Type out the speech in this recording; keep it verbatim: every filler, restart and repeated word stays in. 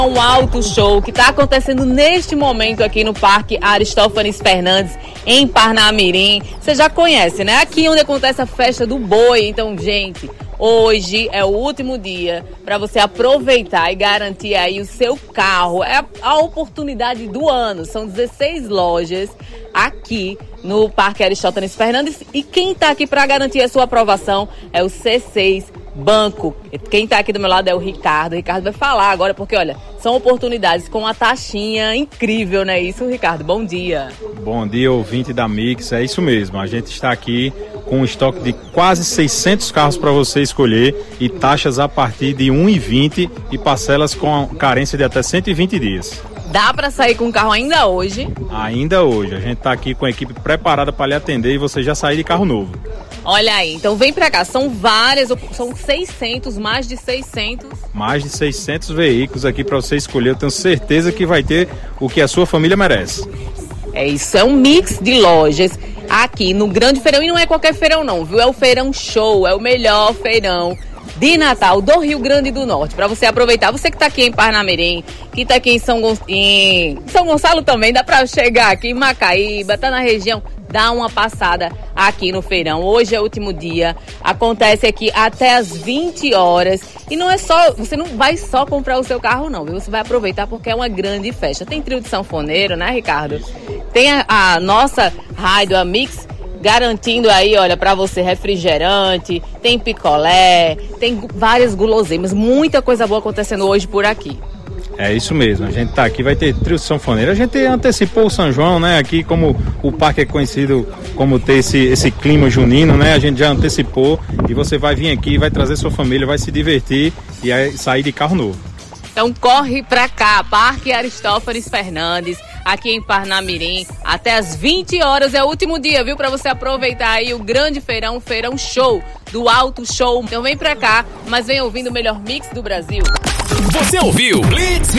Um auto show que está acontecendo neste momento aqui no Parque Aristófanes Fernandes, em Parnamirim. Você já conhece, né? Aqui onde acontece a festa do boi. Então, gente, hoje é o último dia para você aproveitar e garantir aí o seu carro. É a oportunidade do ano. São dezesseis lojas aqui no Parque Aristófanes Fernandes. E quem está aqui para garantir a sua aprovação é o C seis Banco. Quem tá aqui do meu lado é o Ricardo. O Ricardo vai falar agora, porque olha, são oportunidades com uma taxinha incrível, não é isso, Ricardo? Bom dia. Bom dia, ouvinte da Mix. É isso mesmo, a gente está aqui com um estoque de quase seiscentos carros para você escolher e taxas a partir de um e vinte e parcelas com carência de até cento e vinte dias. Dá para sair com o carro ainda hoje? Ainda hoje. A gente está aqui com a equipe preparada para lhe atender e você já sair de carro novo. Olha aí, então vem pra cá, são várias, são seiscentos, mais de seiscentos. Mais de seiscentos veículos aqui pra você escolher, eu tenho certeza que vai ter o que a sua família merece. É isso, é um mix de lojas aqui no Grande Feirão, e não é qualquer feirão não, viu? É o Feirão Show, é o melhor feirão de Natal do Rio Grande do Norte, para você aproveitar. Você que tá aqui em Parnamirim, que tá aqui em São, Gon... em São Gonçalo também, dá para chegar aqui em Macaíba, tá na região, dá uma passada aqui no feirão. Hoje é o último dia, acontece aqui até as vinte horas. E não é só, você não vai só comprar o seu carro não, viu? Você vai aproveitar porque é uma grande festa. Tem trio de sanfoneiro, né, Ricardo? Tem a, a nossa rádio, a Mix, garantindo aí, olha, pra você refrigerante, tem picolé, tem várias guloseimas, muita coisa boa acontecendo hoje por aqui. É isso mesmo, a gente tá aqui, vai ter trio sanfoneiro. A gente antecipou o São João, né? Aqui, como o parque é conhecido como ter esse, esse clima junino, né? A gente já antecipou e você vai vir aqui, vai trazer sua família, vai se divertir e aí sair de carro novo. Então corre pra cá, Parque Aristófanes Fernandes, aqui em Parnamirim, até as vinte horas é o último dia, viu? Pra você aproveitar aí o grande feirão, o Feirão Show, do Auto Show. Então vem pra cá, mas vem ouvindo o melhor mix do Brasil. Você ouviu Blitz